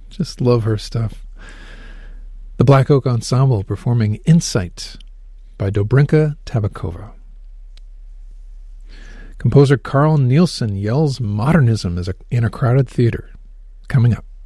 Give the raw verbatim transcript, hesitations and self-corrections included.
Just love her stuff. The Black Oak Ensemble performing Insight by Dobrinka Tabakova. Composer Carl Nielsen yells modernism as a, in a crowded theater. Coming up.